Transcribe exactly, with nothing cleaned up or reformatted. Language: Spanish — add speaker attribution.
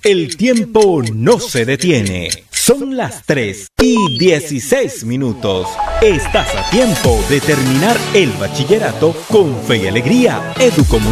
Speaker 1: El tiempo no se detiene. Son las tres y dieciséis minutos. Estás a tiempo de terminar el bachillerato con fe y alegría. Educomunicación.